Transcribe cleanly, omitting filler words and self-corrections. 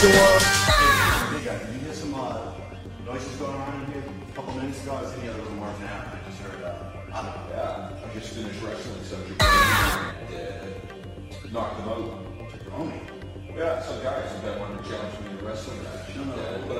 Hey guys, did you hear some noises going on in here a couple minutes ago? I was in the other room working out and I just heard, Yeah, I just finished wrestling some knocked them out. Jabroni. Yeah, some guys that wanted to challenge me in a wrestling match. No. But